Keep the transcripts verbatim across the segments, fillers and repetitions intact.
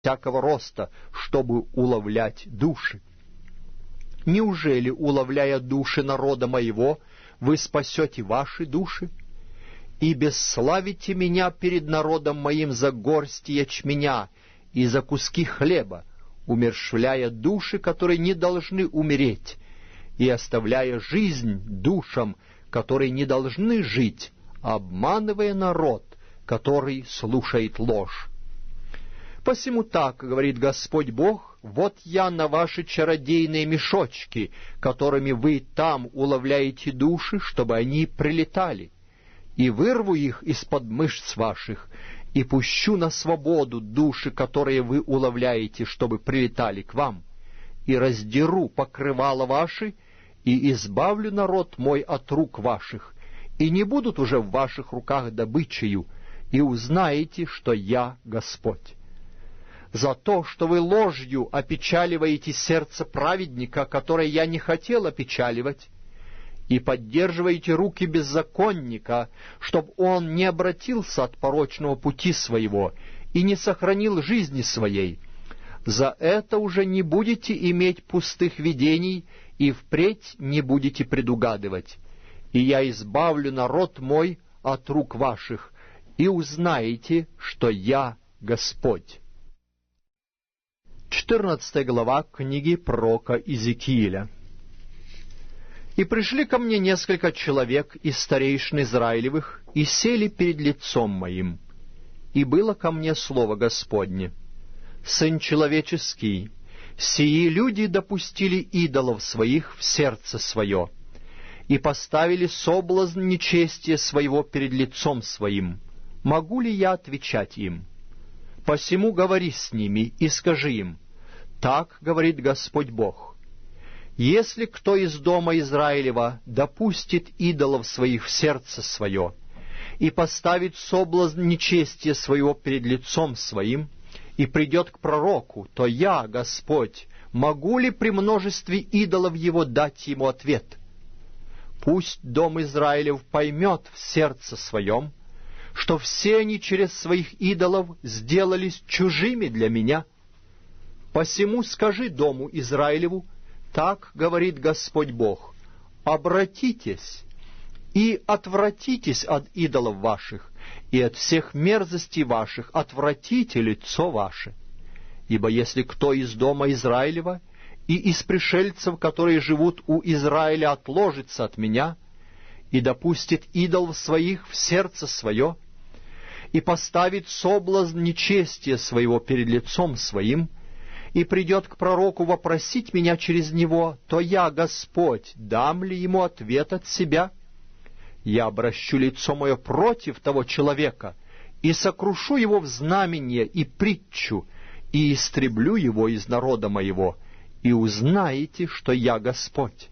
всякого роста, чтобы уловлять души. Неужели, уловляя души народа моего, вы спасете ваши души? И бесславите меня перед народом моим за горсть ячменя и за куски хлеба, умерщвляя души, которые не должны умереть, и оставляя жизнь душам, которые не должны жить, обманывая народ, который слушает ложь. Посему так, говорит Господь Бог, вот я на ваши чародейные мешочки, которыми вы там уловляете души, чтобы они прилетали, и вырву их из-под мышц ваших, и пущу на свободу души, которые вы уловляете, чтобы прилетали к вам, и раздеру покрывало ваши, и избавлю народ мой от рук ваших, и не будут уже в ваших руках добычею, и узнаете, что я Господь. За то, что вы ложью опечаливаете сердце праведника, которое я не хотел опечаливать, и поддерживаете руки беззаконника, чтоб он не обратился от порочного пути своего и не сохранил жизни своей. За это уже не будете иметь пустых видений и впредь не будете предугадывать. И я избавлю народ мой от рук ваших, и узнаете, что я Господь». четырнадцатая глава книги пророка Иезекииля. «И пришли ко мне несколько человек из старейшин Израилевых, и сели перед лицом моим. И было ко мне слово Господне: Сын человеческий, сии люди допустили идолов своих в сердце свое, и поставили соблазн нечестия своего перед лицом своим. Могу ли я отвечать им? Посему говори с ними и скажи им: так говорит Господь Бог: если кто из дома Израилева допустит идолов своих в сердце свое и поставит соблазн нечестия своего перед лицом своим, и придет к пророку, то я, Господь, могу ли при множестве идолов его дать ему ответ? Пусть дом Израилев поймет в сердце своем, что все они через своих идолов сделались чужими для меня. Посему скажи дому Израилеву: так говорит Господь Бог: обратитесь и отвратитесь от идолов ваших, и от всех мерзостей ваших отвратите лицо ваше. Ибо если кто из дома Израилева и из пришельцев, которые живут у Израиля, отложится от меня и допустит идолов своих в сердце свое, и поставит соблазн нечестия своего перед лицом своим, и придет к пророку вопросить меня через него, то я, Господь, дам ли ему ответ от себя? Я обращу лицо мое против того человека, и сокрушу его в знамение и притчу, и истреблю его из народа моего, и узнаете, что я Господь.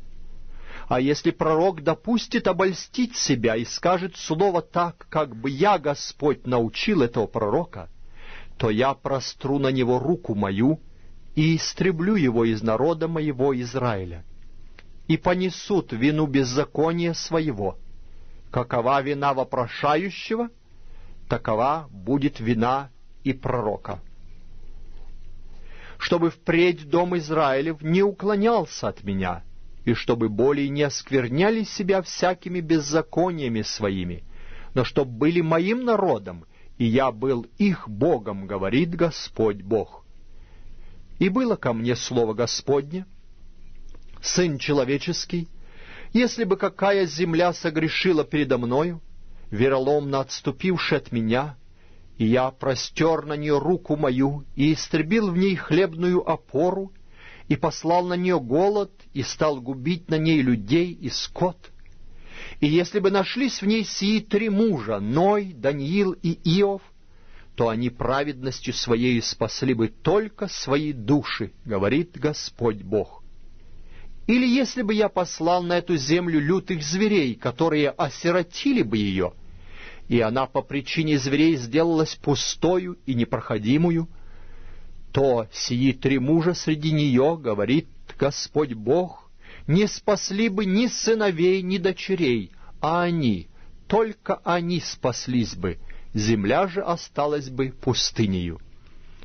А если пророк допустит обольстить себя и скажет слово так, как бы я, Господь, научил этого пророка, то я простру на него руку мою и истреблю его из народа моего Израиля. И понесут вину беззакония своего. Какова вина вопрошающего, такова будет вина и пророка. Чтобы впредь дом Израилев не уклонялся от меня, и чтобы более не оскверняли себя всякими беззакониями своими, но чтоб были моим народом, и я был их Богом, говорит Господь Бог. И было ко мне слово Господне: Сын человеческий, если бы какая земля согрешила передо мною, вероломно отступивши от меня, и я простер на нее руку мою, и истребил в ней хлебную опору, и послал на нее голод, и стал губить на ней людей и скот, и если бы нашлись в ней сии три мужа, Ной, Даниил и Иов, то они праведностью своей спасли бы только свои души, говорит Господь Бог. Или если бы я послал на эту землю лютых зверей, которые осиротили бы ее, и она по причине зверей сделалась пустою и непроходимую, то сии три мужа среди нее, говорит Господь Бог, не спасли бы ни сыновей, ни дочерей, а они, только они спаслись бы, земля же осталась бы пустынею.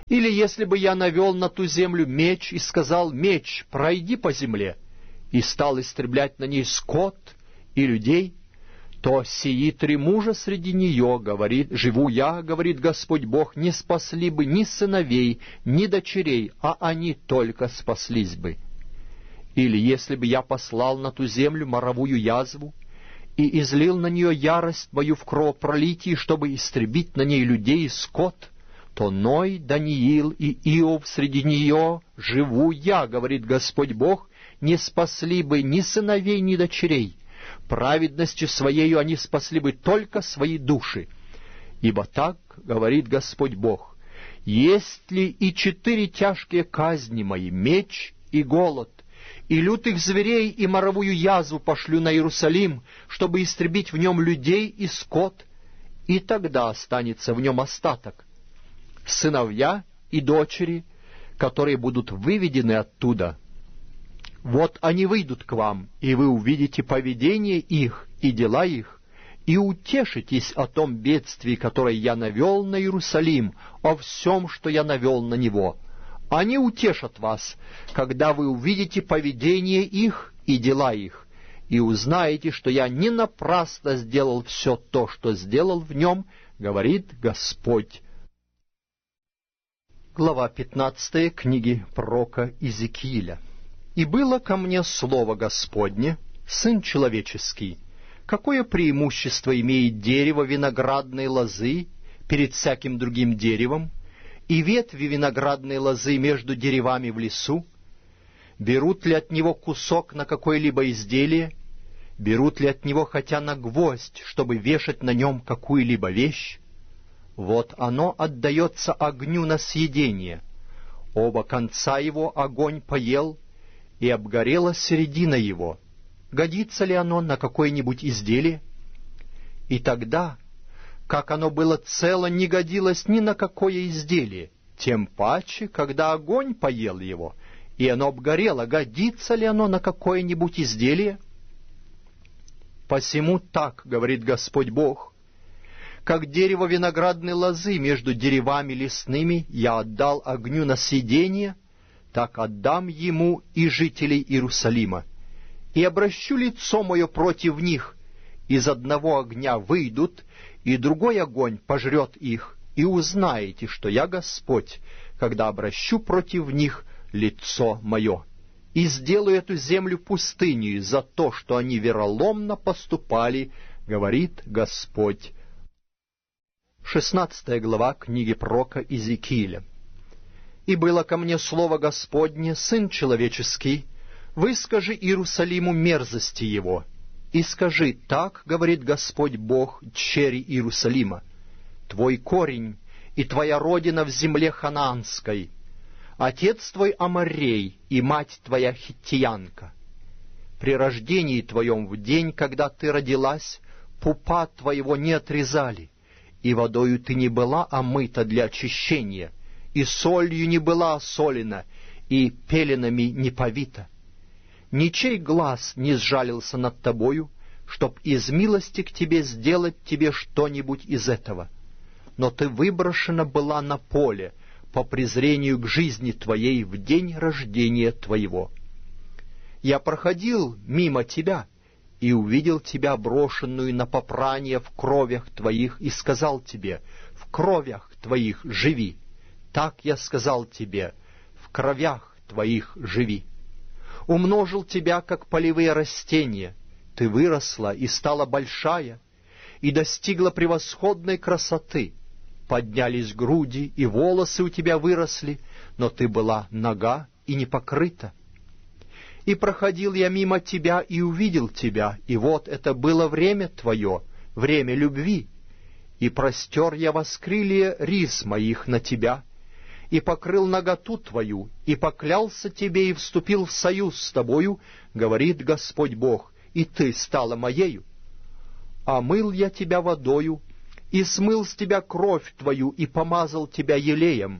Или если бы я навел на ту землю меч и сказал: меч, пройди по земле, и стал истреблять на ней скот и людей, то сии три мужа среди нее, говорит, живу я, говорит Господь Бог, не спасли бы ни сыновей, ни дочерей, а они только спаслись бы. Или если бы я послал на ту землю моровую язву и излил на нее ярость мою в кровопролитии, чтобы истребить на ней людей и скот, то Ной, Даниил и Иов среди нее, живу я, говорит Господь Бог, не спасли бы ни сыновей, ни дочерей. Праведностью своею они спасли бы только свои души. Ибо так говорит Господь Бог: есть ли и четыре тяжкие казни мои, меч и голод, и лютых зверей и моровую язву пошлю на Иерусалим, чтобы истребить в нем людей и скот, и тогда останется в нем остаток. Сыновья и дочери, которые будут выведены оттуда, вот они выйдут к вам, и вы увидите поведение их и дела их, и утешитесь о том бедствии, которое я навел на Иерусалим, о всем, что я навел на него. Они утешат вас, когда вы увидите поведение их и дела их, и узнаете, что я не напрасно сделал все то, что сделал в нем, говорит Господь. Глава пятнадцатая книги пророка Иезекииля. «И было ко мне слово Господне, сын человеческий, какое преимущество имеет дерево виноградной лозы перед всяким другим деревом, и ветви виноградной лозы между деревами в лесу? Берут ли от него кусок на какое-либо изделие? Берут ли от него хотя на гвоздь, чтобы вешать на нем какую-либо вещь? Вот оно отдается огню на съедение. Оба конца его огонь поел, и обгорела середина его. Годится ли оно на какое-нибудь изделие? И тогда, как оно было цело, не годилось ни на какое изделие, тем паче, когда огонь поел его, и оно обгорело, годится ли оно на какое-нибудь изделие? Посему так говорит Господь Бог: как дерево виноградной лозы между деревами лесными я отдал огню на съедение, так отдам ему и жителей Иерусалима, и обращу лицо мое против них. Из одного огня выйдут, и другой огонь пожрет их, и узнаете, что я Господь, когда обращу против них лицо мое, и сделаю эту землю пустыней за то, что они вероломно поступали, говорит Господь». Шестнадцатая глава книги пророка Иезекииля. «И было ко мне слово Господне, сын человеческий, выскажи Иерусалиму мерзости его, и скажи: так говорит Господь Бог дщери Иерусалима, твой корень и твоя родина в земле ханаанской, отец твой Аморрей и мать твоя хиттиянка. При рождении твоем в день, когда ты родилась, пупа твоего не отрезали, и водою ты не была омыта для очищения, и солью не была осолена, и пеленами не повита. Ничей глаз не сжалился над тобою, чтоб из милости к тебе сделать тебе что-нибудь из этого. Но ты выброшена была на поле по презрению к жизни твоей в день рождения твоего. Я проходил мимо тебя и увидел тебя брошенную на попрание в кровях твоих, и сказал тебе: в кровях твоих живи. Так я сказал тебе: в кровях твоих живи. Умножил тебя, как полевые растения, ты выросла и стала большая, и достигла превосходной красоты. Поднялись груди, и волосы у тебя выросли, но ты была нага и не покрыта. И проходил я мимо тебя и увидел тебя, и вот это было время твое, время любви. И простер я воскрылья рис моих на тебя, и покрыл наготу твою, и поклялся тебе, и вступил в союз с тобою, говорит Господь Бог, и ты стала моею. Омыл я тебя водою, и смыл с тебя кровь твою, и помазал тебя елеем,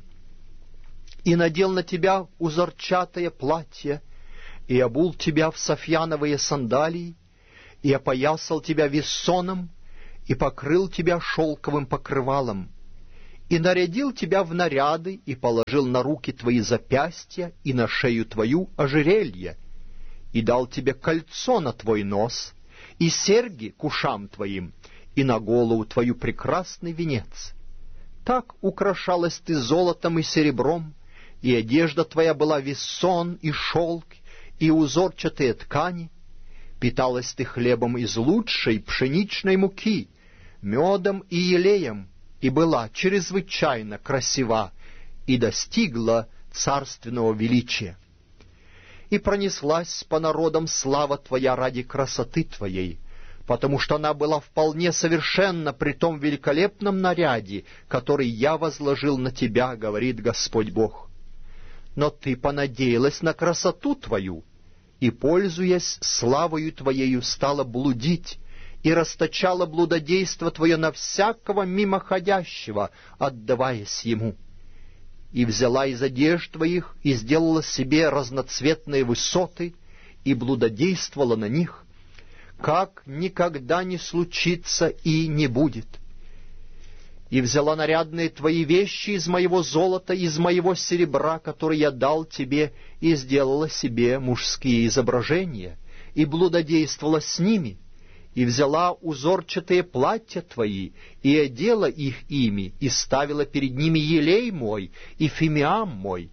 и надел на тебя узорчатое платье, и обул тебя в софьяновые сандалии, и опоясал тебя вессоном, и покрыл тебя шелковым покрывалом, и нарядил тебя в наряды, и положил на руки твои запястья, и на шею твою ожерелье, и дал тебе кольцо на твой нос, и серьги к ушам твоим, и на голову твою прекрасный венец. Так украшалась ты золотом и серебром, и одежда твоя была весон и шелк, и узорчатые ткани. Питалась ты хлебом из лучшей пшеничной муки, медом и елеем, и была чрезвычайно красива, и достигла царственного величия. И пронеслась по народам слава твоя ради красоты твоей, потому что она была вполне совершенна при том великолепном наряде, который я возложил на тебя, говорит Господь Бог. Но ты понадеялась на красоту твою, и, пользуясь славою твоею, стала блудить, и расточала блудодейство твое на всякого мимоходящего, отдаваясь ему. И взяла из одежд твоих, и сделала себе разноцветные высоты, и блудодействовала на них, как никогда не случится и не будет. И взяла нарядные твои вещи из моего золота, из моего серебра, который я дал тебе, и сделала себе мужские изображения, и блудодействовала с ними, и взяла узорчатые платья твои, и одела их ими, и ставила перед ними елей мой, и фимиам мой.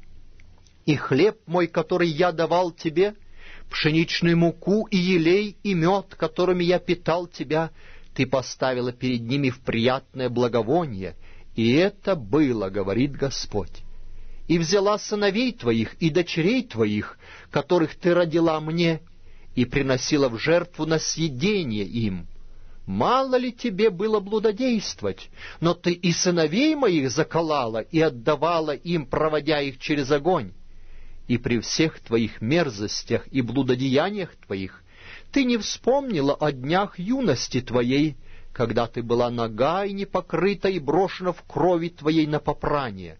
И хлеб мой, который я давал тебе, пшеничную муку и елей и мед, которыми я питал тебя, ты поставила перед ними в приятное благовоние, и это было, говорит Господь. И взяла сыновей твоих и дочерей твоих, которых ты родила мне, и приносила в жертву на съедение им. Мало ли тебе было блудодействовать, но ты и сыновей моих заколала и отдавала им, проводя их через огонь. И при всех твоих мерзостях и блудодеяниях твоих ты не вспомнила о днях юности твоей, когда ты была нага и непокрыта и брошена в крови твоей на попрание.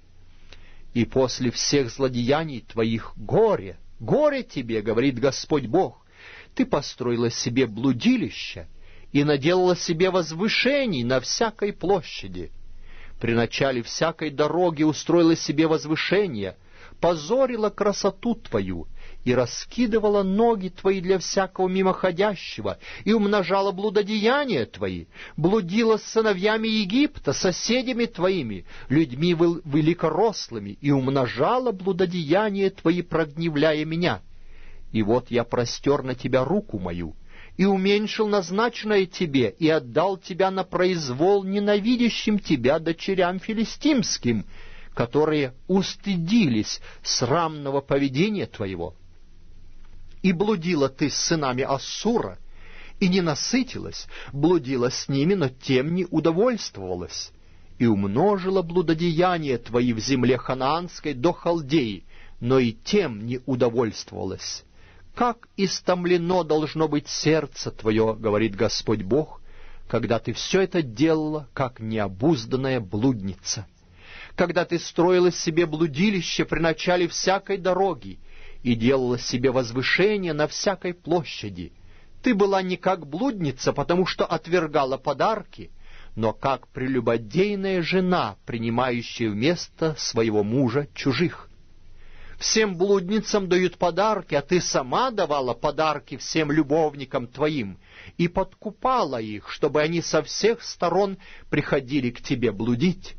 И после всех злодеяний твоих горе, горе тебе, говорит Господь Бог, ты построила себе блудилище и наделала себе возвышений на всякой площади. При начале всякой дороги устроила себе возвышение, позорила красоту твою и раскидывала ноги твои для всякого мимоходящего, и умножала блудодеяния твои, блудила с сыновьями Египта, соседями твоими, людьми великорослыми, и умножала блудодеяния твои, прогневляя меня. И вот я простер на тебя руку мою, и уменьшил назначенное тебе, и отдал тебя на произвол ненавидящим тебя дочерям филистимским, которые устыдились срамного поведения твоего. И блудила ты с сынами Ассура, и не насытилась, блудила с ними, но тем не удовольствовалась, и умножила блудодеяния твои в земле ханаанской до Халдеи, но и тем не удовольствовалась. Как истомлено должно быть сердце твое, говорит Господь Бог, когда ты все это делала, как необузданная блудница. Когда ты строила себе блудилище при начале всякой дороги и делала себе возвышение на всякой площади, ты была не как блудница, потому что отвергала подарки, но как прелюбодейная жена, принимающая вместо своего мужа чужих. Всем блудницам дают подарки, а ты сама давала подарки всем любовникам твоим и подкупала их, чтобы они со всех сторон приходили к тебе блудить.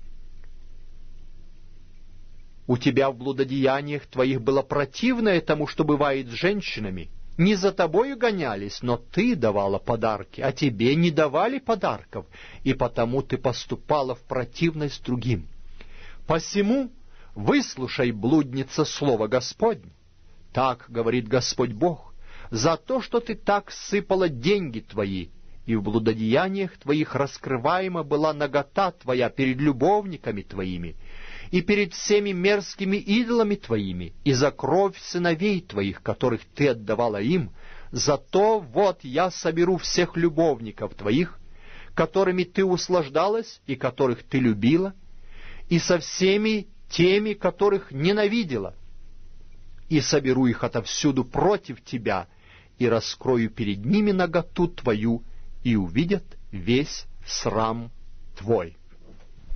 У тебя в блудодеяниях твоих было противное тому, что бывает с женщинами. Не за тобою гонялись, но ты давала подарки, а тебе не давали подарков, и потому ты поступала в противность другим. Посему выслушай, блудница, слово Господне. Так говорит Господь Бог, за то, что ты так сыпала деньги твои, и в блудодеяниях твоих раскрываема была нагота твоя перед любовниками твоими, и перед всеми мерзкими идолами твоими, и за кровь сыновей твоих, которых ты отдавала им, зато вот я соберу всех любовников твоих, которыми ты услаждалась и которых ты любила, и со всеми теми, которых ненавидела, и соберу их отовсюду против тебя, и раскрою перед ними наготу твою, и увидят весь срам твой.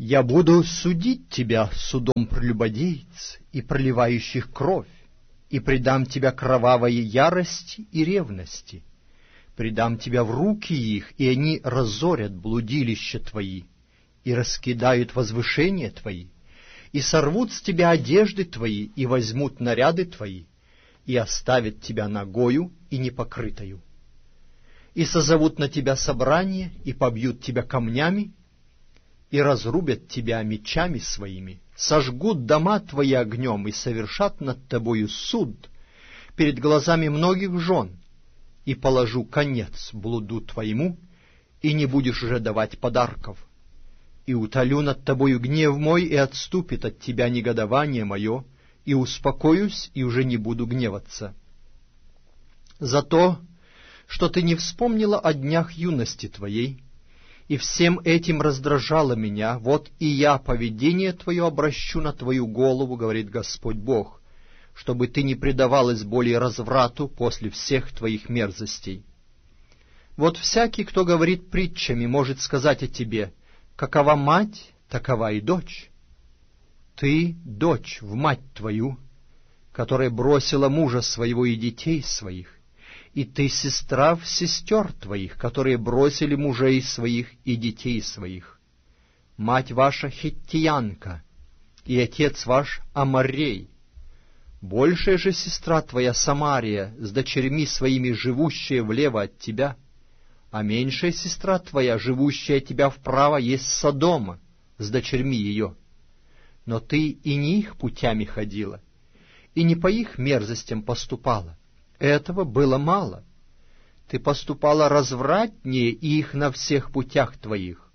«Я буду судить тебя судом прелюбодейц и проливающих кровь, и предам тебя кровавой ярости и ревности. Предам тебя в руки их, и они разорят блудилища твои, и раскидают возвышения твои, и сорвут с тебя одежды твои, и возьмут наряды твои, и оставят тебя нагою и непокрытою. И созовут на тебя собрание, и побьют тебя камнями, и разрубят тебя мечами своими, сожгут дома твои огнем, и совершат над тобою суд перед глазами многих жен, и положу конец блуду твоему, и не будешь уже давать подарков. И утолю над тобою гнев мой, и отступит от тебя негодование мое, и успокоюсь, и уже не буду гневаться. За то, что ты не вспомнила о днях юности твоей, и всем этим раздражало меня, вот и я поведение твое обращу на твою голову, говорит Господь Бог, чтобы ты не предавалась более разврату после всех твоих мерзостей. Вот всякий, кто говорит притчами, может сказать о тебе: какова мать, такова и дочь. Ты — дочь в мать твою, которая бросила мужа своего и детей своих, и ты — сестра в сестер твоих, которые бросили мужей своих и детей своих. Мать ваша хиттиянка, и отец ваш Аморрей. Большая же сестра твоя Самария, с дочерьми своими живущая влево от тебя, а меньшая сестра твоя, живущая от тебя вправо, есть Содома с дочерьми ее. Но ты и не их путями ходила, и не по их мерзостям поступала. Этого было мало. Ты поступала развратнее их на всех путях твоих.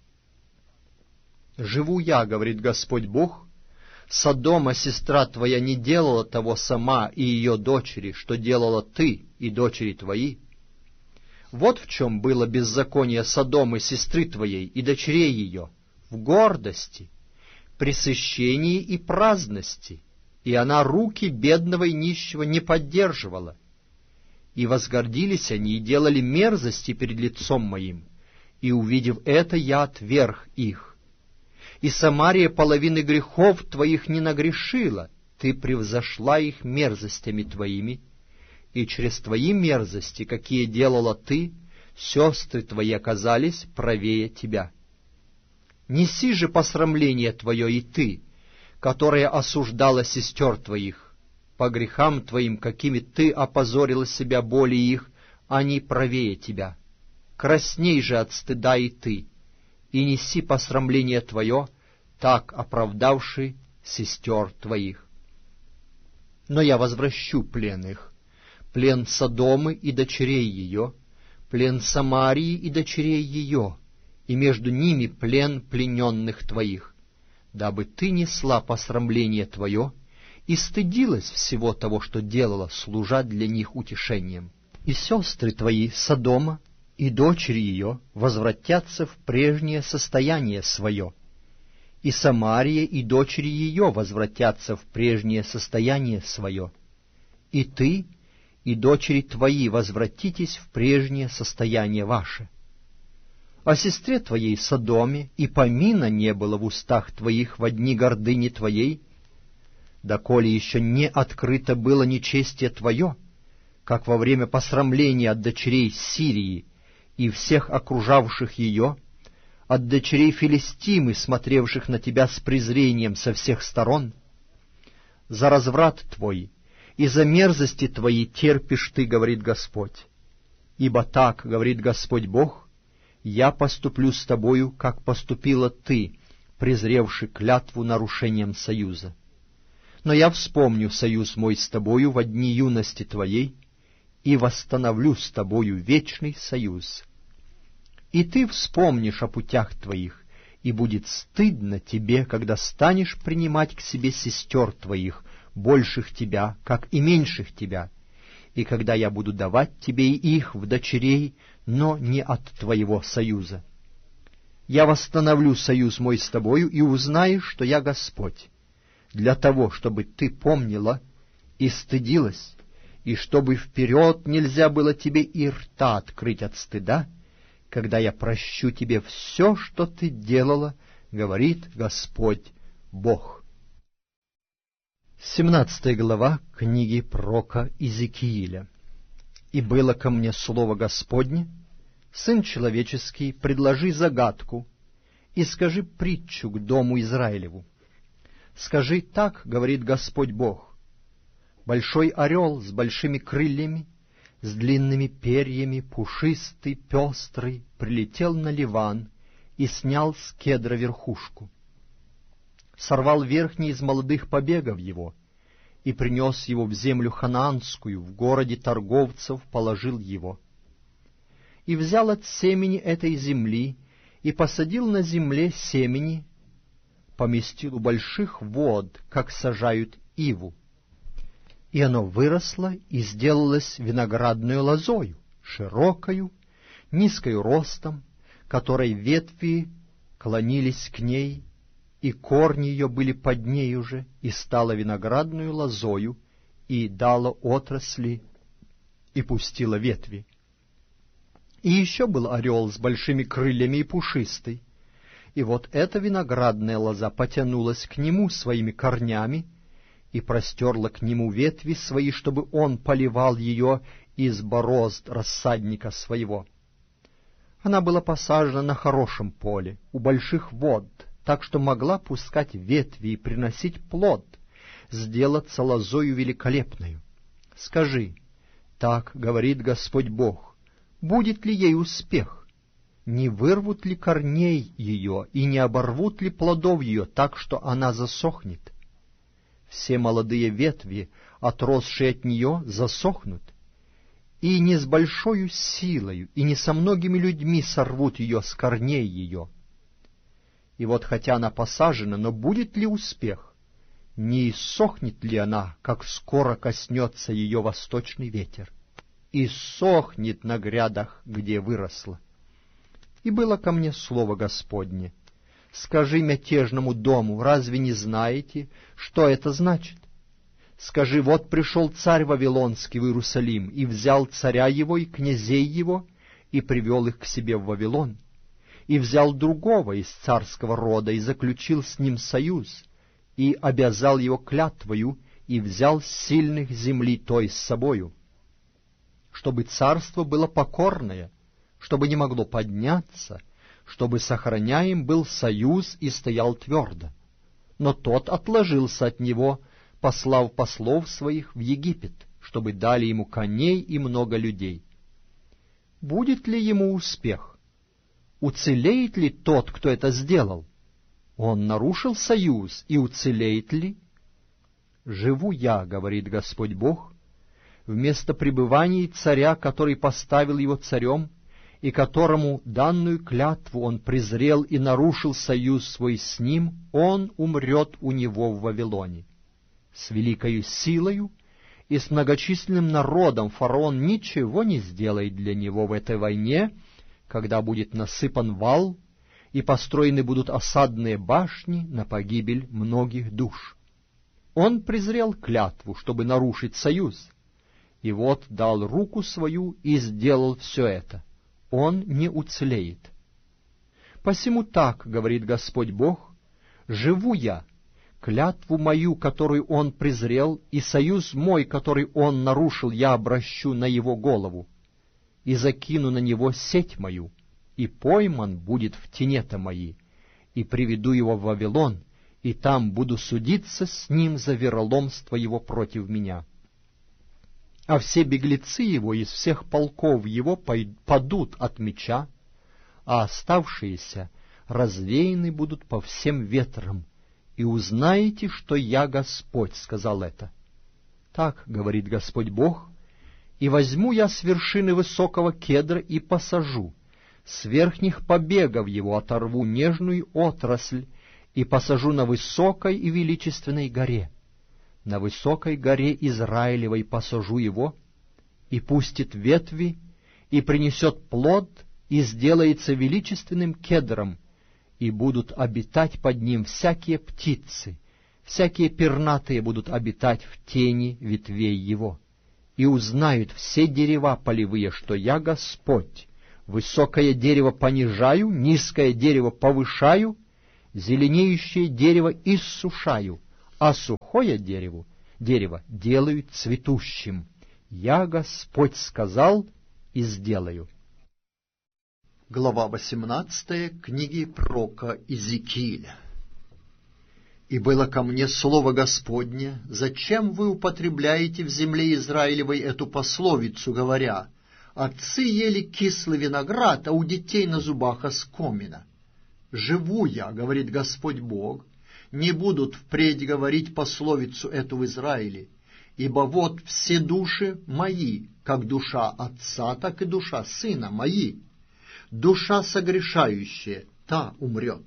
Живу я, говорит Господь Бог, Содома, сестра твоя, не делала того сама и ее дочери, что делала ты и дочери твои. Вот в чем было беззаконие Содомы, сестры твоей, и дочерей ее, в гордости, пресыщении и праздности, и она руки бедного и нищего не поддерживала. И возгордились они, и делали мерзости перед лицом моим, и, увидев это, я отверг их. И Самария половины грехов твоих не нагрешила, ты превзошла их мерзостями твоими, и через твои мерзости, какие делала ты, сестры твои оказались правее тебя. Неси же посрамление твое и ты, которая осуждала сестер твоих, по грехам твоим, какими ты опозорила себя более их, они правее тебя. Красней же от стыда и ты, и неси посрамление твое, так оправдавший сестер твоих. Но я возвращу плен их, плен Содомы и дочерей ее, плен Самарии и дочерей ее, и между ними плен плененных твоих, дабы ты несла посрамление твое и стыдилась всего того, что делала, служа для них утешением. И сестры твои, Содома, и дочери ее возвратятся в прежнее состояние свое, и Самария и дочери ее возвратятся в прежнее состояние свое, и ты и дочери твои возвратитесь в прежнее состояние ваше. О сестре твоей Содоме и помина не было в устах твоих во дни гордыни твоей, доколе еще не открыто было нечестие твое, как во время посрамления от дочерей Сирии и всех окружавших ее, от дочерей Филистимы, смотревших на тебя с презрением со всех сторон. За разврат твой и за мерзости твои терпишь ты, говорит Господь. Ибо так, говорит Господь Бог, я поступлю с тобою, как поступила ты, презревши клятву нарушением союза. Но я вспомню союз мой с тобою во дни юности твоей и восстановлю с тобою вечный союз. И ты вспомнишь о путях твоих, и будет стыдно тебе, когда станешь принимать к себе сестер твоих, больших тебя, как и меньших тебя, и когда я буду давать тебе и их в дочерей, но не от твоего союза. Я восстановлю союз мой с тобою, и узнаешь, что я Господь, для того, чтобы ты помнила и стыдилась, и чтобы вперед нельзя было тебе и рта открыть от стыда, когда я прощу тебе все, что ты делала говорит Господь Бог». Семнадцатая глава книги пророка Иезекииля. «И было ко мне слово Господне: Сын человеческий, предложи загадку, и скажи притчу к дому Израилеву. Скажи: так говорит Господь Бог. Большой орел с большими крыльями, с длинными перьями, пушистый, пестрый, прилетел на Ливан и снял с кедра верхушку. Сорвал верхний из молодых побегов его и принес его в землю ханаанскую, в городе торговцев положил его. И взял от семени этой земли и посадил на земле семени, поместил у больших вод, как сажают иву. И оно выросло и сделалось виноградную лозою, широкою, низкою ростом, которой ветви клонились к ней, и корни ее были под ней уже, и стала виноградную лозою, и дала отрасли, и пустила ветви. И еще был орел с большими крыльями и пушистый, и вот эта виноградная лоза потянулась к нему своими корнями и простерла к нему ветви свои, чтобы он поливал ее из борозд рассадника своего. Она была посажена на хорошем поле, у больших вод, так что могла пускать ветви и приносить плод, сделаться лозою великолепною. Скажи: так говорит Господь Бог, будет ли ей успех? Не вырвут ли корней ее и не оборвут ли плодов ее так, что она засохнет? Все молодые ветви, отросшие от нее, засохнут, и не с большою силою, и не со многими людьми сорвут ее с корней ее. И вот хотя она посажена, но будет ли успех? Не иссохнет ли она, как скоро коснется ее восточный ветер? И сохнет на грядах, где выросла. И было ко мне слово Господне: скажи мятежному дому, разве не знаете, что это значит? Скажи: вот пришел царь Вавилонский в Иерусалим, и взял царя его и князей его, и привел их к себе в Вавилон, и взял другого из царского рода, и заключил с ним союз, и обязал его клятвою, и взял сильных земли той с собою, чтобы царство было покорное, чтобы не могло подняться, чтобы сохраняем был союз и стоял твердо. Но тот отложился от него, послав послов своих в Египет, чтобы дали ему коней и много людей. Будет ли ему успех? Уцелеет ли тот, кто это сделал? Он нарушил союз, и уцелеет ли? «Живу я, — говорит Господь Бог, — вместо пребывания царя, который поставил его царем, и которому данную клятву он презрел и нарушил союз свой с ним, он умрет у него в Вавилоне. С великою силою и с многочисленным народом фараон ничего не сделает для него в этой войне, когда будет насыпан вал и построены будут осадные башни на погибель многих душ. Он презрел клятву, чтобы нарушить союз, и вот дал руку свою и сделал все это. Он не уцелеет. Посему так, говорит Господь Бог, живу я, клятву мою, которую он презрел, и союз мой, который он нарушил, я обращу на его голову, и закину на него сеть мою, и пойман будет в тенета мои, и приведу его в Вавилон, и там буду судиться с ним за вероломство его против меня. А все беглецы его из всех полков его падут от меча, а оставшиеся развеяны будут по всем ветрам, и узнаете, что я Господь сказал это. Так говорит Господь Бог, и возьму я с вершины высокого кедра и посажу, с верхних побегов его оторву нежную отрасль, и посажу на высокой и величественной горе. На высокой горе Израилевой посажу его, и пустит ветви, и принесет плод, и сделается величественным кедром, и будут обитать под ним всякие птицы, всякие пернатые будут обитать в тени ветвей его. И узнают все дерева полевые, что я Господь, высокое дерево понижаю, низкое дерево повышаю, зеленеющее дерево иссушаю, а сухое дерево, дерево делаю цветущим. Я, Господь, сказал и сделаю». Глава восемнадцатая книги пророка Иезекииля. «И было ко мне слово Господне: зачем вы употребляете в земле Израилевой эту пословицу, говоря: отцы ели кислый виноград, а у детей на зубах оскомина? Живу я, говорит Господь Бог, не будут впредь говорить пословицу эту в Израиле, ибо вот все души мои, как душа отца, так и душа сына мои. Душа согрешающая, та умрет.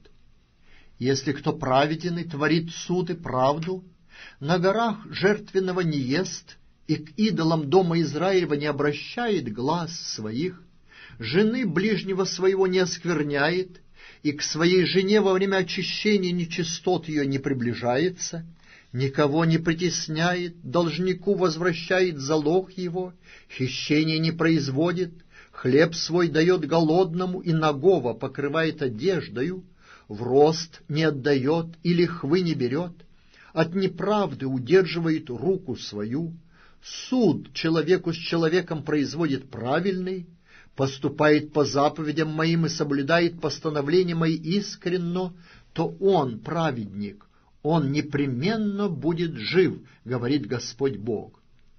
Если кто праведен и творит суд и правду, на горах жертвенного не ест, и к идолам дома Израилева не обращает глаз своих, жены ближнего своего не оскверняет, и к своей жене во время очищения нечистот ее не приближается, никого не притесняет, должнику возвращает залог его, хищение не производит, хлеб свой дает голодному и нагого покрывает одеждою, в рост не отдает и лихвы не берет, от неправды удерживает руку свою, суд человеку с человеком производит правильный, поступает по заповедям моим и соблюдает постановления мои искренно, то он праведник, он непременно будет жив, говорит Господь Бог.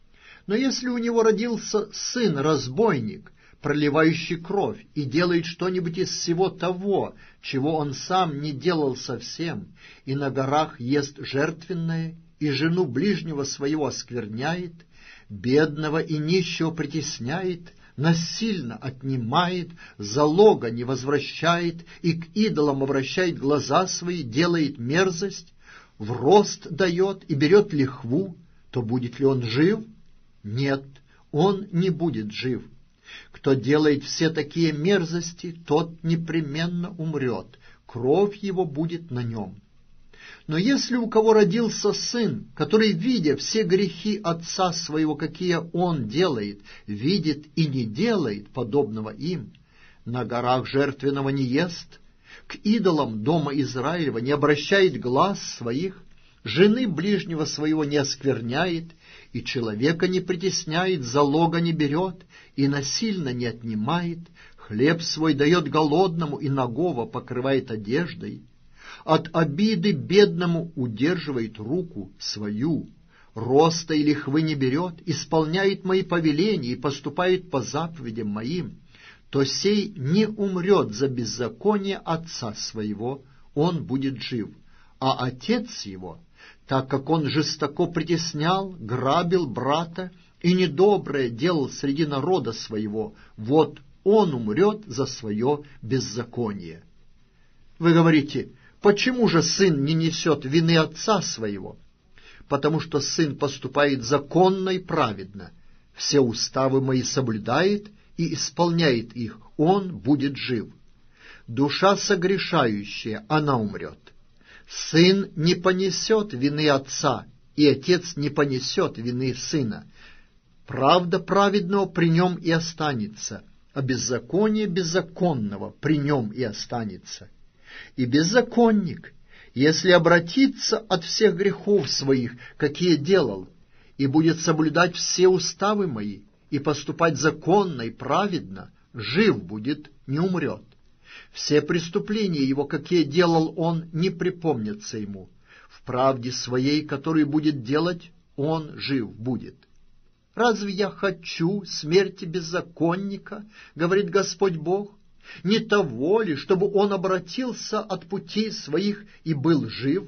Но если у него родился сын-разбойник, проливающий кровь, и делает что-нибудь из всего того, чего он сам не делал совсем, и на горах ест жертвенное, и жену ближнего своего оскверняет, бедного и нищего притесняет, насильно отнимает, залога не возвращает, и к идолам обращает глаза свои, делает мерзость, в рост дает и берет лихву, то будет ли он жив? Нет, он не будет жив. Кто делает все такие мерзости, тот непременно умрет, кровь его будет на нем. Но если у кого родился сын, который, видя все грехи отца своего, какие он делает, видит и не делает подобного им, на горах жертвенного не ест, к идолам дома Израилева не обращает глаз своих, жены ближнего своего не оскверняет, и человека не притесняет, залога не берет, и насильно не отнимает, хлеб свой дает голодному, и нагого покрывает одеждой, от обиды бедному удерживает руку свою, роста и лихвы не берет, исполняет мои повеления и поступает по заповедям моим, то сей не умрет за беззаконие отца своего, он будет жив, а отец его, так как он жестоко притеснял, грабил брата и недоброе делал среди народа своего, вот он умрет за свое беззаконие. Вы говорите: почему же сын не несет вины отца своего? Потому что сын поступает законно и праведно, все уставы мои соблюдает и исполняет их, он будет жив. Душа согрешающая, она умрет. Сын не понесет вины отца, и отец не понесет вины сына. Правда праведного при нем и останется, а беззаконие беззаконного при нем и останется. И беззаконник, если обратится от всех грехов своих, какие делал, и будет соблюдать все уставы мои, и поступать законно и праведно, жив будет, не умрет. Все преступления его, какие делал он, не припомнятся ему. В правде своей, которую будет делать, он жив будет. Разве я хочу смерти беззаконника, говорит Господь Бог? Не того ли, чтобы он обратился от путей своих и был жив?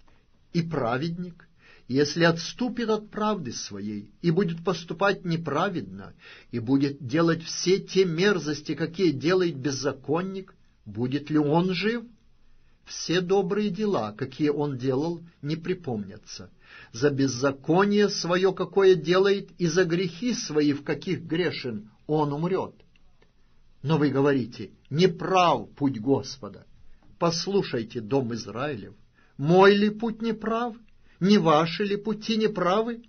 И праведник, если отступит от правды своей и будет поступать неправедно, и будет делать все те мерзости, какие делает беззаконник, будет ли он жив? Все добрые дела, какие он делал, не припомнятся. За беззаконие свое, какое делает, и за грехи свои, в каких грешен, он умрет. Но вы говорите: неправ путь Господа. Послушайте, дом Израилев, мой ли путь неправ? Не ваши ли пути неправы?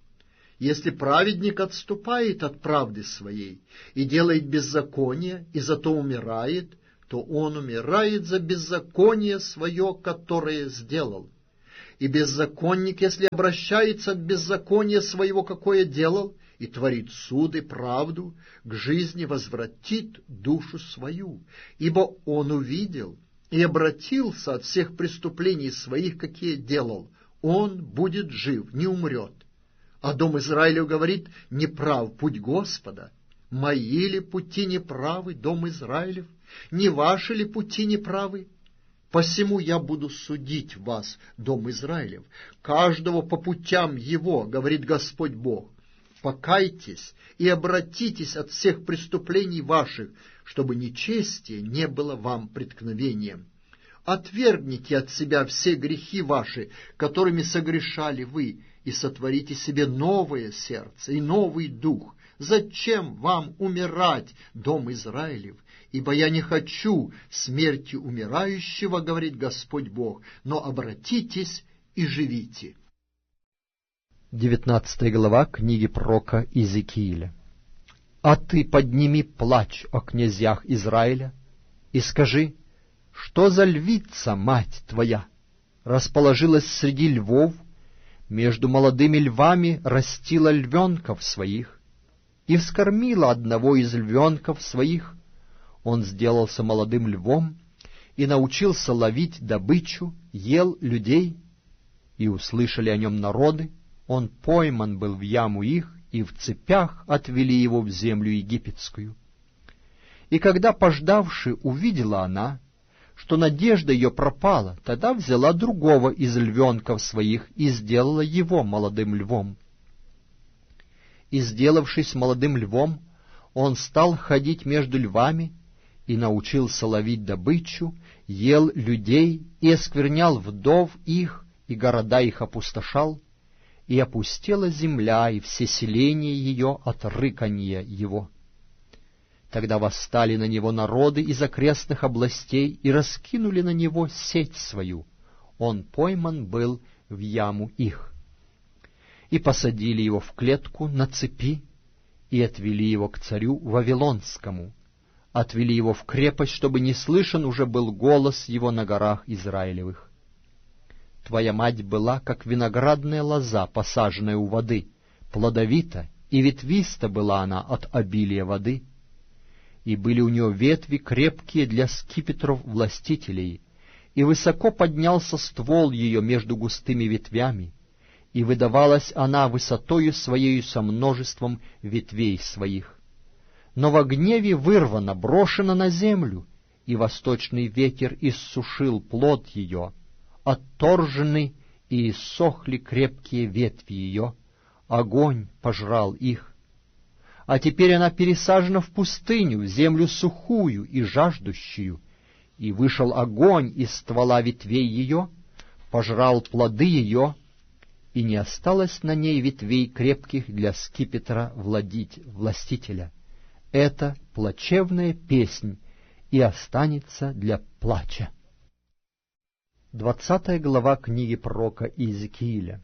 Если праведник отступает от правды своей и делает беззаконие, и зато умирает, то он умирает за беззаконие свое, которое сделал. И беззаконник, если обращается от беззакония своего, какое делал, и творит суд и правду, к жизни возвратит душу свою, ибо он увидел и обратился от всех преступлений своих, какие делал, он будет жив, не умрет. А дом Израилев говорит: неправ путь Господа. Мои ли пути неправы, дом Израилев? Не ваши ли пути неправы? Посему я буду судить вас, дом Израилев, каждого по путям его, говорит Господь Бог. Покайтесь и обратитесь от всех преступлений ваших, чтобы нечестие не было вам преткновением. Отвергните от себя все грехи ваши, которыми согрешали вы, и сотворите себе новое сердце и новый дух. Зачем вам умирать, дом Израилев? Ибо я не хочу смерти умирающего, говорит Господь Бог, но обратитесь и живите. девятнадцатая глава книги пророка Иезекииля. «А ты подними плач о князьях Израиля и скажи, что за львица, мать твоя, расположилась среди львов, между молодыми львами растила львенков своих и вскормила одного из львенков своих. Он сделался молодым львом и научился ловить добычу, ел людей, и услышали о нем народы. Он пойман был в яму их, и в цепях отвели его в землю египетскую. И когда, пождавши, увидела она, что надежда ее пропала, тогда взяла другого из львенков своих и сделала его молодым львом. И, сделавшись молодым львом, он стал ходить между львами и научился ловить добычу, ел людей и осквернял вдов их, и города их опустошал, и опустела земля и все селения ее от рыканья его. Тогда восстали на него народы из окрестных областей и раскинули на него сеть свою. Он пойман был в яму их. И посадили его в клетку на цепи, и отвели его к царю Вавилонскому. Отвели его в крепость, чтобы не слышен уже был голос его на горах Израилевых. Твоя мать была, как виноградная лоза, посаженная у воды, плодовита, и ветвиста была она от обилия воды. И были у нее ветви крепкие для скипетров властителей, и высоко поднялся ствол ее между густыми ветвями, и выдавалась она высотою своею со множеством ветвей своих. Но во гневе вырвана, брошена на землю, и восточный ветер иссушил плод ее, отторжены и иссохли крепкие ветви ее, огонь пожрал их. А теперь она пересажена в пустыню, в землю сухую и жаждущую, и вышел огонь из ствола ветвей ее, пожрал плоды ее, и не осталось на ней ветвей крепких для скипетра владить, властителя. Это плачевная песнь, и останется для плача». Двадцатая глава книги пророка Иезекииля.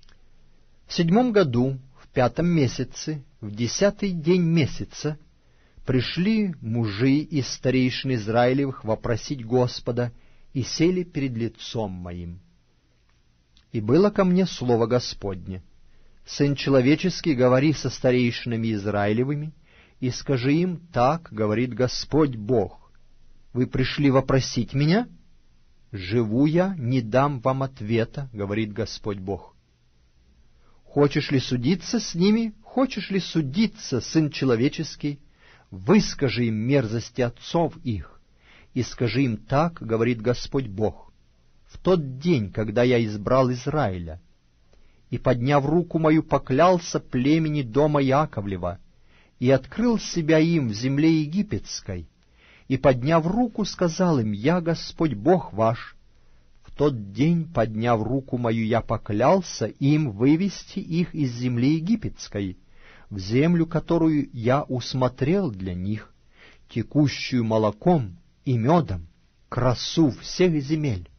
В седьмом году, в пятом месяце, в десятый день месяца, пришли мужи из старейшин Израилевых вопросить Господа и сели перед лицом моим. И было ко мне слово Господне: «Сын человеческий, говори со старейшинами Израилевыми, и скажи им: так говорит Господь Бог, вы пришли вопросить меня? Живу я, не дам вам ответа, говорит Господь Бог. Хочешь ли судиться с ними? Хочешь ли судиться, сын человеческий? Выскажи им мерзости отцов их, и скажи им: так говорит Господь Бог. В тот день, когда я избрал Израиля, и, подняв руку мою, поклялся племени дома Яковлева, и открыл себя им в земле египетской, и, подняв руку, сказал им: я Господь Бог ваш. В тот день, подняв руку мою, я поклялся им вывести их из земли египетской, в землю, которую я усмотрел для них, текущую молоком и медом, красу всех земель.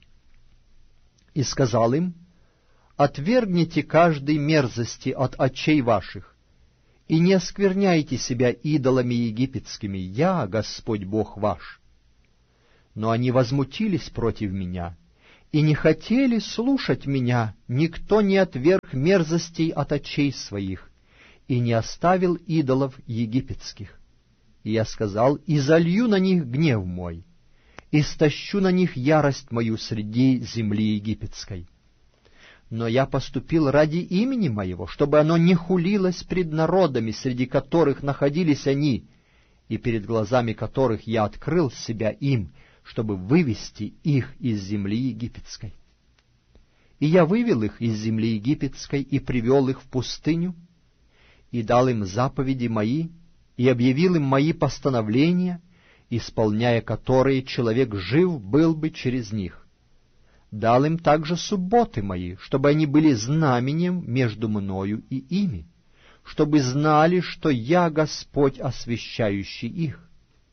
И сказал им: отвергните каждой мерзости от очей ваших, и не оскверняйте себя идолами египетскими, я Господь Бог ваш. Но они возмутились против меня и не хотели слушать меня, никто не отверг мерзостей от очей своих и не оставил идолов египетских. И я сказал: и залью на них гнев мой, и стащу на них ярость мою среди земли египетской. Но я поступил ради имени моего, чтобы оно не хулилось пред народами, среди которых находились они, и перед глазами которых я открыл себя им, чтобы вывести их из земли египетской. И я вывел их из земли египетской и привел их в пустыню, и дал им заповеди мои, и объявил им мои постановления, исполняя которые человек жив был бы через них. Дал им также субботы мои, чтобы они были знаменем между мною и ими, чтобы знали, что я Господь, освящающий их.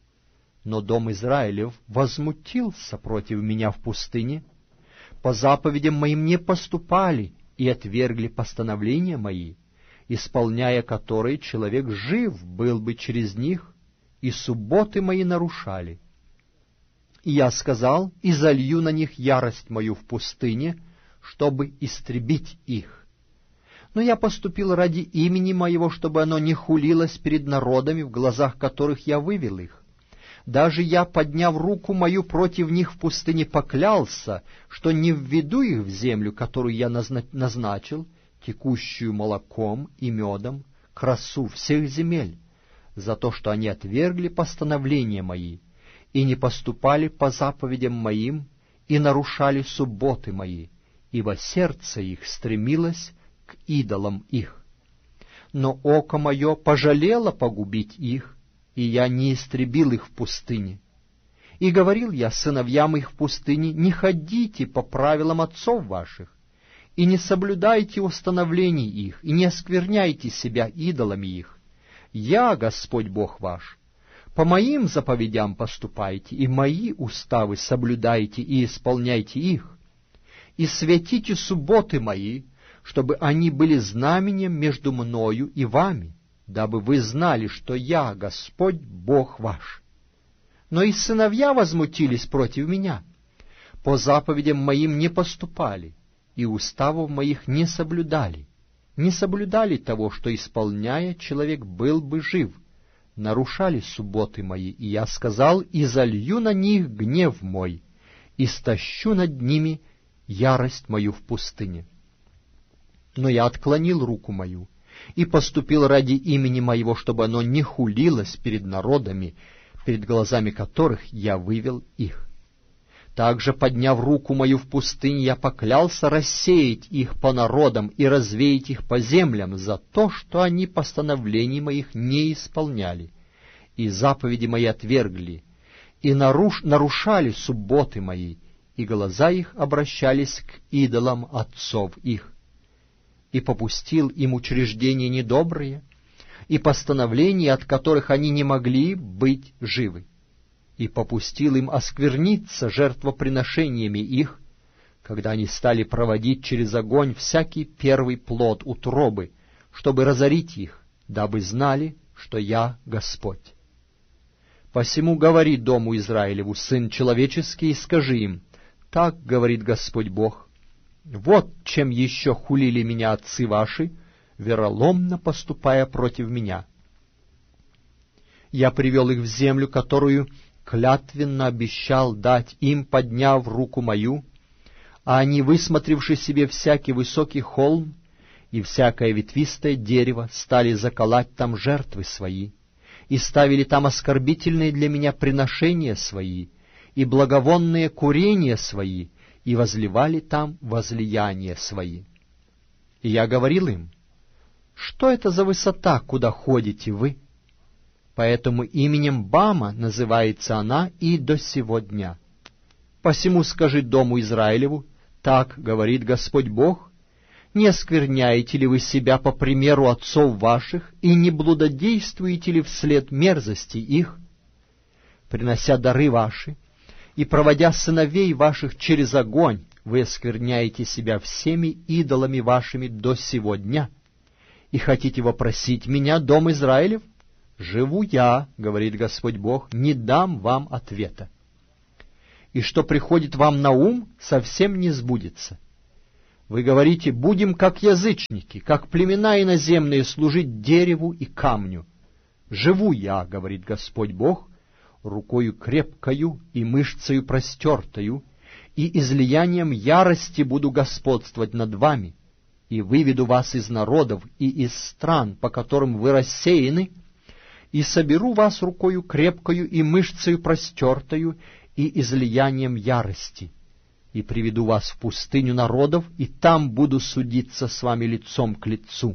Но дом Израилев возмутился против меня в пустыне, по заповедям моим не поступали и отвергли постановления мои, исполняя которые человек жив был бы через них, и субботы мои нарушали. И я сказал: и залью на них ярость мою в пустыне, чтобы истребить их. Но я поступил ради имени моего, чтобы оно не хулилось перед народами, в глазах которых я вывел их. Даже я, подняв руку мою против них в пустыне, поклялся, что не введу их в землю, которую я назначил, текущую молоком и медом, красу всех земель, за то, что они отвергли постановления мои, и не поступали по заповедям моим, и нарушали субботы мои, ибо сердце их стремилось к идолам их. Но око мое пожалело погубить их, и я не истребил их в пустыне. И говорил я сыновьям их в пустыне: не ходите по правилам отцов ваших, и не соблюдайте установлений их, и не оскверняйте себя идолами их. Я, Господь Бог ваш, по моим заповедям поступайте, и мои уставы соблюдайте и исполняйте их, и святите субботы мои, чтобы они были знаменем между мною и вами, дабы вы знали, что я Господь Бог ваш. Но и сыновья возмутились против меня, по заповедям моим не поступали, и уставов моих не соблюдали, не соблюдали того, что, исполняя, человек был бы жив, нарушали субботы мои, и я сказал: и залью на них гнев мой, и стащу над ними ярость мою в пустыне. Но я отклонил руку мою и поступил ради имени моего, чтобы оно не хулилось перед народами, перед глазами которых я вывел их. Также, подняв руку мою в пустыне, я поклялся рассеять их по народам и развеять их по землям за то, что они постановлений моих не исполняли, и заповеди мои отвергли, и наруш... нарушали субботы мои, и глаза их обращались к идолам отцов их. И попустил им учреждения недобрые, и постановления, от которых они не могли быть живы. И попустил им оскверниться жертвоприношениями их, когда они стали проводить через огонь всякий первый плод утробы, чтобы разорить их, дабы знали, что я Господь. Посему говори дому Израилеву: сын человеческий, и скажи им: так говорит Господь Бог, вот чем еще хулили меня отцы ваши, вероломно поступая против меня. Я привел их в землю, которую клятвенно обещал дать им, подняв руку мою, а они, высмотревши себе всякий высокий холм и всякое ветвистое дерево, стали заколоть там жертвы свои, и ставили там оскорбительные для меня приношения свои, и благовонные курения свои, и возливали там возлияния свои. И я говорил им: что это за высота, куда ходите вы? Поэтому именем Бама называется она и до сего дня. Посему скажи дому Израилеву: так говорит Господь Бог, не оскверняете ли вы себя по примеру отцов ваших, и не блудодействуете ли вслед мерзости их, принося дары ваши, и проводя сыновей ваших через огонь, вы оскверняете себя всеми идолами вашими до сего дня, и хотите вопросить меня, дом Израилев? Живу я, говорит Господь Бог, не дам вам ответа. и что приходит вам на ум, совсем не сбудется. Вы говорите: будем как язычники, как племена иноземные, служить дереву и камню. Живу я, говорит Господь Бог, рукою крепкою и мышцею простертою, и излиянием ярости буду господствовать над вами, и выведу вас из народов и из стран, по которым вы рассеяны, и соберу вас рукою крепкою и мышцею простертою, и излиянием ярости, и приведу вас в пустыню народов, и там буду судиться с вами лицом к лицу.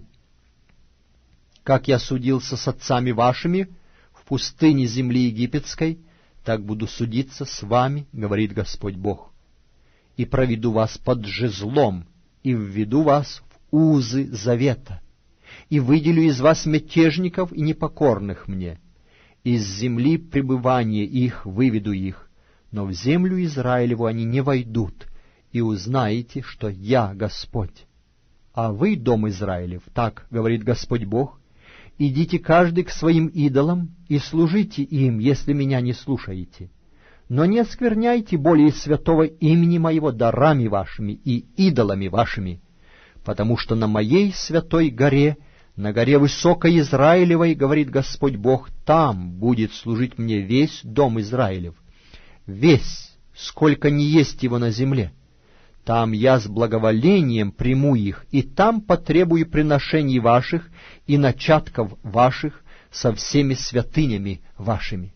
Как я судился с отцами вашими в пустыне земли египетской, так буду судиться с вами, говорит Господь Бог. И проведу вас под жезлом, и введу вас в узы завета, и выделю из вас мятежников и непокорных мне. Из земли пребывания их выведу их, но в землю Израилеву они не войдут, и узнаете, что я Господь. А вы, дом Израилев, так говорит Господь Бог, идите каждый к своим идолам и служите им, если меня не слушаете. Но не оскверняйте более святого имени моего дарами вашими и идолами вашими, потому что на моей святой горе, на горе высокой Израилевой, говорит Господь Бог, там будет служить мне весь дом Израилев, весь, сколько не есть его на земле. Там я с благоволением приму их, и там потребую приношений ваших и начатков ваших со всеми святынями вашими.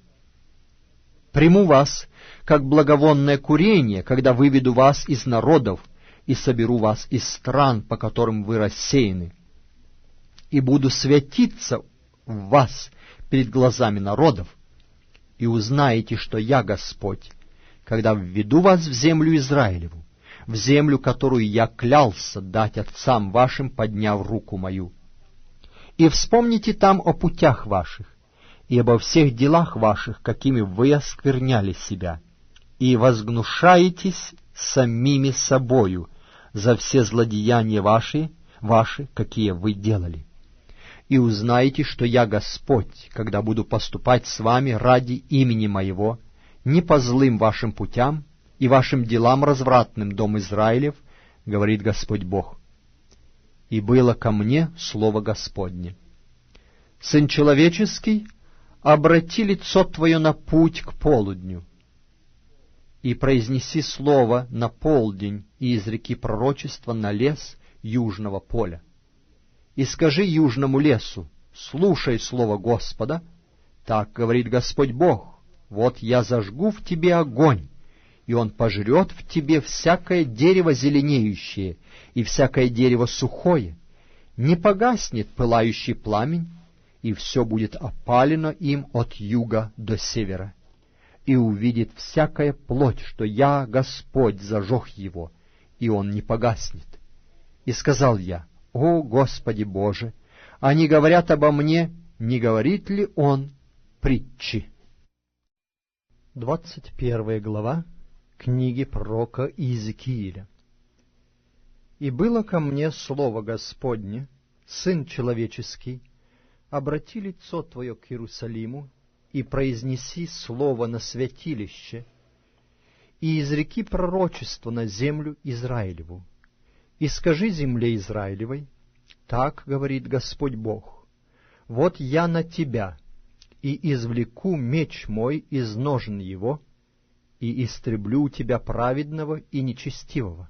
Приму вас, как благовонное курение, когда выведу вас из народов и соберу вас из стран, по которым вы рассеяны, и буду светиться в вас перед глазами народов, и узнаете, что я Господь, когда введу вас в землю Израилеву, в землю, которую я клялся дать отцам вашим, подняв руку мою. И вспомните там о путях ваших, и обо всех делах ваших, какими вы оскверняли себя, и возгнушаетесь самими собою за все злодеяния ваши, ваши, какие вы делали. И узнаете, что я Господь, когда буду поступать с вами ради имени моего, не по злым вашим путям и вашим делам развратным, дом Израилев, говорит Господь Бог. И было ко мне слово Господне: Сын человеческий, обрати лицо твое на путь к полудню, и произнеси слово на полдень, и изреки пророчество на лес южного поля. И скажи южному лесу: слушай слово Господа, так говорит Господь Бог, вот я зажгу в тебе огонь, и он пожрет в тебе всякое дерево зеленеющее и всякое дерево сухое, не погаснет пылающий пламень, и все будет опалено им от юга до севера. И увидит всякая плоть, что я, Господь, зажег его, и он не погаснет. И сказал я: О, Господи Боже, они говорят обо мне, не говорит ли он притчи? Двадцать первая глава книги пророка Иезекииля. «И было ко мне слово Господне, Сын человеческий, обрати лицо твое к Иерусалиму, и произнеси слово на святилище, и изреки пророчество на землю Израилеву. И скажи земле Израилевой: так говорит Господь Бог, вот я на тебя, и извлеку меч мой из ножен его, и истреблю у тебя праведного и нечестивого.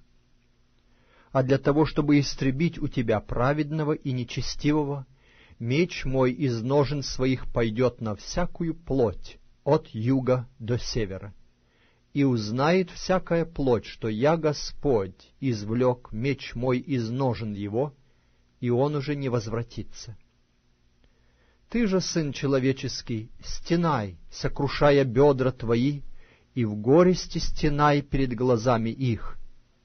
А для того, чтобы истребить у тебя праведного и нечестивого, меч мой из ножен своих пойдет на всякую плоть от юга до севера. И узнает всякая плоть, что я, Господь, извлек меч мой из ножен его, и он уже не возвратится. Ты же, сын человеческий, стенай, сокрушая бедра твои, и в горести стенай перед глазами их.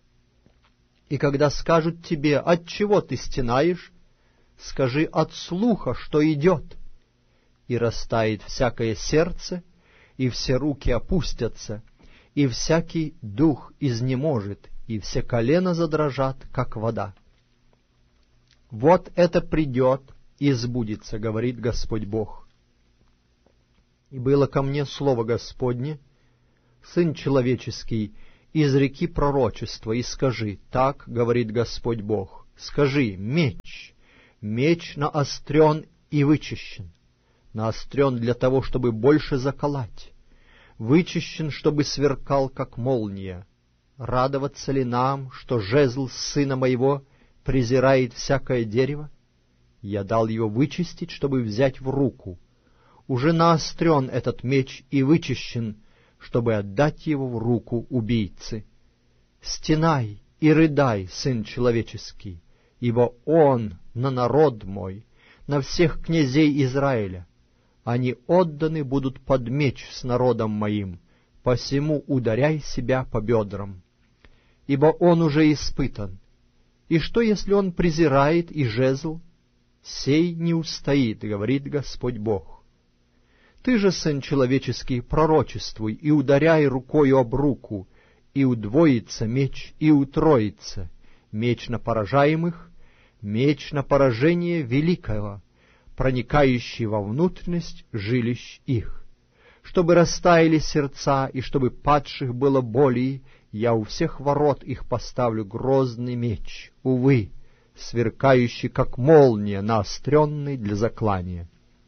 И когда скажут тебе: отчего ты стенаешь, скажи: от слуха, что идет. И растает всякое сердце, и все руки опустятся, и всякий дух изнеможет, и все колена задрожат, как вода. Вот это придет и сбудется, говорит Господь Бог. И было ко мне слово Господне: Сын человеческий, изреки пророчество и скажи, так говорит Господь Бог, скажи, меч, меч наострен и вычищен, наострен для того, чтобы больше заколоть, вычищен, чтобы сверкал, как молния. Радоваться ли нам, что жезл сына моего презирает всякое дерево? Я дал его вычистить, чтобы взять в руку. Уже наострен этот меч и вычищен, чтобы отдать его в руку убийцы. Стенай и рыдай, сын человеческий, ибо он на народ мой, на всех князей Израиля. Они отданы будут под меч с народом моим, посему ударяй себя по бедрам. Ибо он уже испытан. И что, если он презирает и жезл? Сей не устоит, говорит Господь Бог. Ты же, сын человеческий, пророчествуй и ударяй рукою об руку, и удвоится меч, и утроится, меч на поражаемых, меч на поражение великого, проникающий во внутренность жилищ их. Чтобы растаяли сердца, и чтобы падших было более, я у всех ворот их поставлю грозный меч, увы, сверкающий, как молния, наостренный для заклания.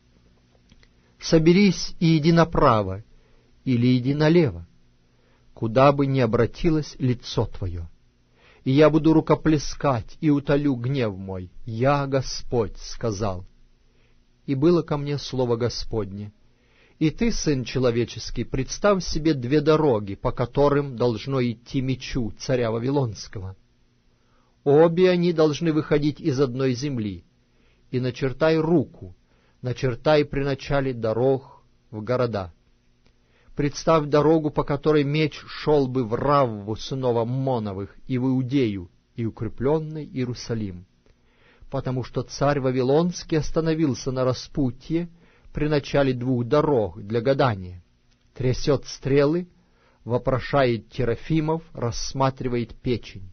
Соберись и иди направо, или иди налево, куда бы ни обратилось лицо твое. И я буду рукоплескать и утолю гнев мой. Я, Господь, сказал. И было ко мне слово Господне. И ты, сын человеческий, представь себе две дороги, по которым должно идти мечу царя Вавилонского. Обе они должны выходить из одной земли. И начертай руку, начертай при начале дорог в города. Представь дорогу, по которой меч шел бы в Равву сынов Аммоновых и в Иудею, и укрепленный Иерусалим. Потому что царь Вавилонский остановился на распутье при начале двух дорог для гадания, трясет стрелы, вопрошает терафимов, рассматривает печень.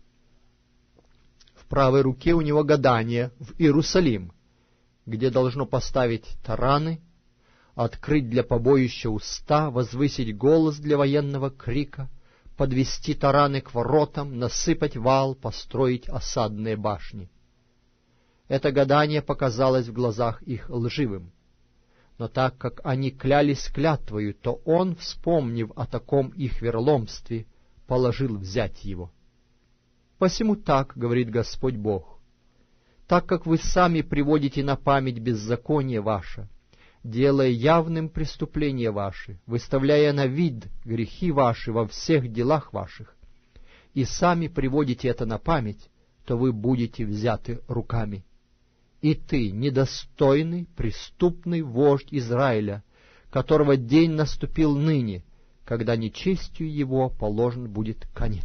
В правой руке у него гадание в Иерусалим, где должно поставить тараны, открыть для побоища уста, возвысить голос для военного крика, подвести тараны к воротам, насыпать вал, построить осадные башни. Это гадание показалось в глазах их лживым. Но так как они клялись клятвою, то он, вспомнив о таком их верломстве, положил взять его. Посему так, говорит Господь Бог, так как вы сами приводите на память беззаконие ваше, делая явным преступления ваши, выставляя на вид грехи ваши во всех делах ваших, и сами приводите это на память, то вы будете взяты руками. И ты, недостойный, преступный вождь Израиля, которого день наступил ныне, когда нечестию его положен будет конец.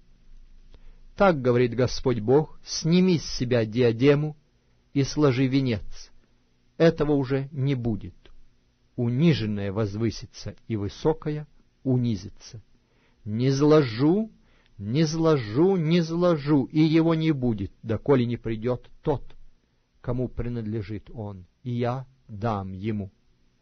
Так, говорит Господь Бог, сними с себя диадему и сложи венец. Этого уже не будет. Униженное возвысится, и высокое унизится. Не зложу, не зложу, не зложу, и его не будет, доколе не придет тот, кому принадлежит он, и я дам ему.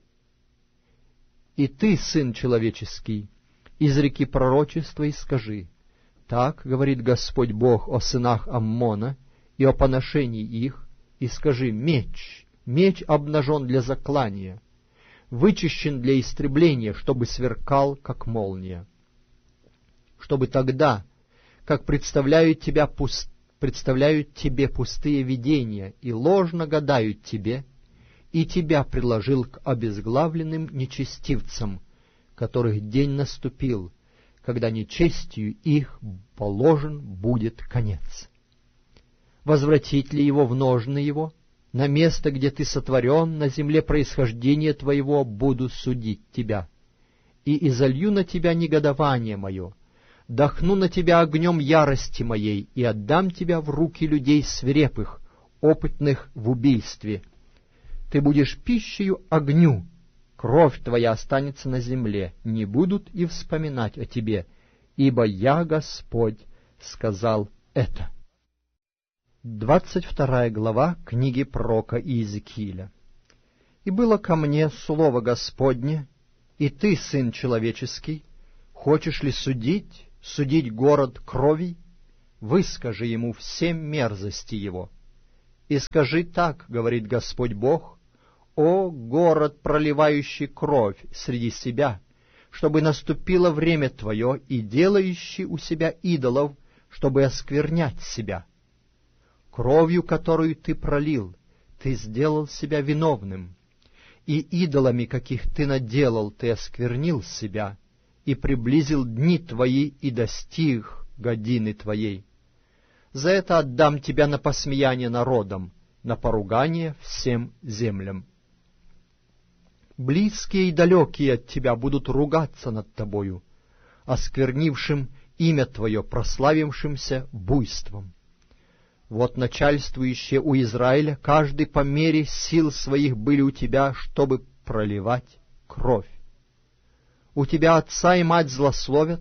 И ты, сын человеческий, изреки пророчества и скажи, так говорит Господь Бог о сынах Аммона и о поношении их, и скажи, меч, меч обнажен для заклания, вычищен для истребления, чтобы сверкал, как молния. Чтобы тогда, как представляют тебя пуст... представляют тебе пустые видения и ложно гадают тебе, и тебя приложил к обезглавленным нечестивцам, которых день наступил, когда нечестию их положен будет конец. Возвратить ли его в ножны его? На место, где ты сотворен, на земле происхождения твоего буду судить тебя. И изолью на тебя негодование мое, дохну на тебя огнем ярости моей, и отдам тебя в руки людей свирепых, опытных в убийстве. Ты будешь пищею огню, кровь твоя останется на земле, не будут и вспоминать о тебе, ибо я, Господь, сказал это. Двадцать вторая глава книги пророка Иезекииля. «И было ко мне слово Господне, и ты, сын человеческий, Хочешь ли судить, судить город крови? Выскажи ему все мерзости его. И скажи так, говорит Господь Бог: «О, город, проливающий кровь среди себя, чтобы наступило время твое, и делающий у себя идолов, чтобы осквернять себя. Кровью, которую ты пролил, ты сделал себя виновным, и идолами, каких ты наделал, ты осквернил себя, и приблизил дни твои, и достиг годины твоей. За это отдам тебя на посмеяние народам, на поругание всем землям. Близкие и далекие от тебя будут ругаться над тобою, осквернившим имя твое, прославившимся буйством. Вот начальствующие у Израиля, каждый по мере сил своих были у тебя, чтобы проливать кровь. У тебя отца и мать злословят,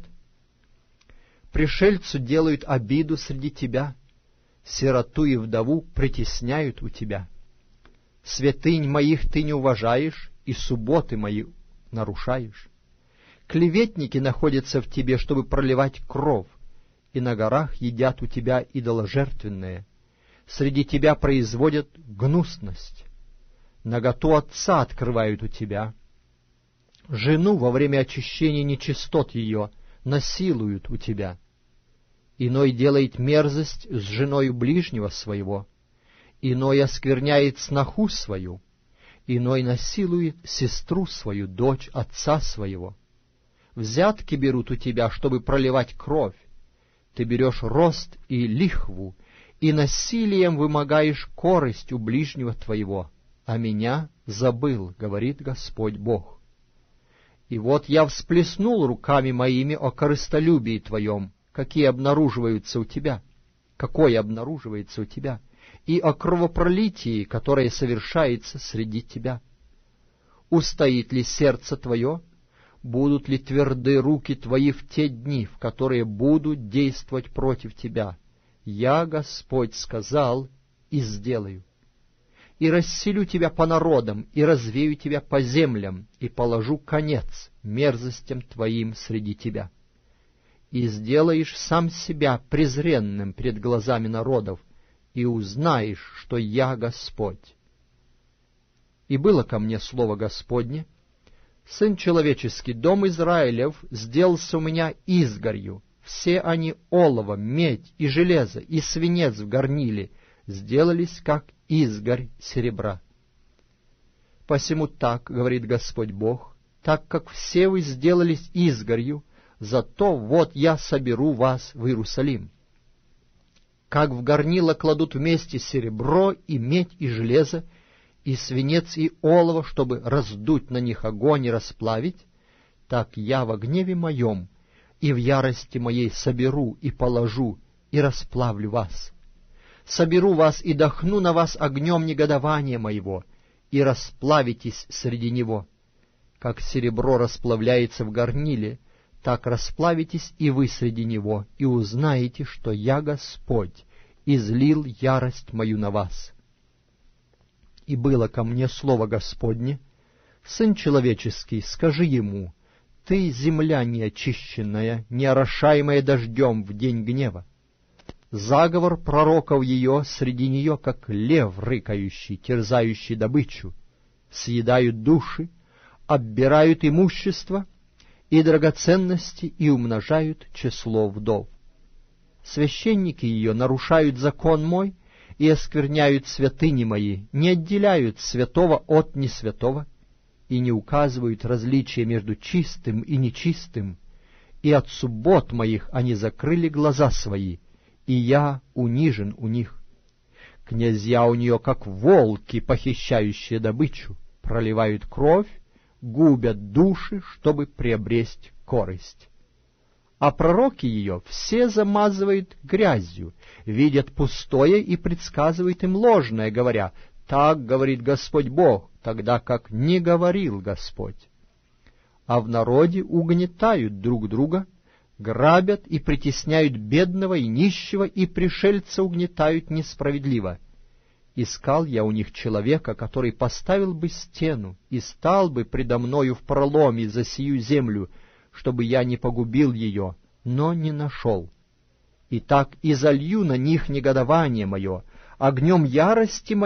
пришельцу делают обиду среди тебя, сироту и вдову притесняют у тебя. Святынь моих ты не уважаешь, и субботы мои нарушаешь. Клеветники находятся в тебе, чтобы проливать кровь, и на горах едят у тебя идоложертвенное. Среди тебя производят гнусность. Наготу отца открывают у тебя. Жену во время очищения нечистот ее насилуют у тебя. Иной делает мерзость с женою ближнего своего, иной оскверняет сноху свою, иной насилует сестру свою, дочь отца своего. Взятки берут у тебя, чтобы проливать кровь. Ты берешь рост и лихву, и насилием вымогаешь корость у ближнего твоего, а меня забыл, говорит Господь Бог. И вот я всплеснул руками моими о корыстолюбии твоем, какие обнаруживаются у тебя, какое обнаруживается у тебя, и о кровопролитии, которое совершается среди тебя. Устоит ли сердце твое? Будут ли тверды руки твои в те дни, в которые будут действовать против тебя? Я, Господь, сказал и сделаю. И расселю тебя по народам, и развею тебя по землям, и положу конец мерзостям твоим среди тебя. И сделаешь сам себя презренным пред глазами народов, и узнаешь, что я Господь. И было ко мне слово Господне: Сын человеческий, дом Израилев сделался у меня изгорью, все они олово, медь и железо, и свинец в горниле сделались, как изгорь серебра. Посему так, говорит Господь Бог, так как все вы сделались изгорью, зато вот я соберу вас в Иерусалим. Как в горнило кладут вместе серебро и медь и железо, и свинец и олово, чтобы раздуть на них огонь и расплавить, так я во гневе моем и в ярости моей соберу и положу и расплавлю вас. Соберу вас и дохну на вас огнем негодования моего, и расплавитесь среди него. Как серебро расплавляется в горниле, так расплавитесь и вы среди него, и узнаете, что я Господь, излил ярость мою на вас. И было ко мне слово Господне: Сын человеческий, скажи ему: ты земля неочищенная, не орошаемая дождем в день гнева. Заговор пророков ее среди нее, как лев рыкающий, терзающий добычу, съедают души, оббирают имущество и драгоценности и умножают число вдов. Священники ее нарушают закон мой и оскверняют святыни мои, не отделяют святого от несвятого и не указывают различия между чистым и нечистым, и от суббот моих они закрыли глаза свои, и я унижен у них. Князья у нее, как волки, похищающие добычу, проливают кровь, губят души, чтобы приобресть корость. А пророки ее все замазывают грязью, видят пустое и предсказывают им ложное, говоря: «Так говорит Господь Бог», тогда как не говорил Господь. А в народе угнетают друг друга, грабят и притесняют бедного и нищего, и пришельца угнетают несправедливо. Искал я у них человека, который поставил бы стену и стал бы предо мною в проломе за сию землю, чтобы я не погубил ее, но не нашел. Итак, и залью на них негодование мое, огнем ярости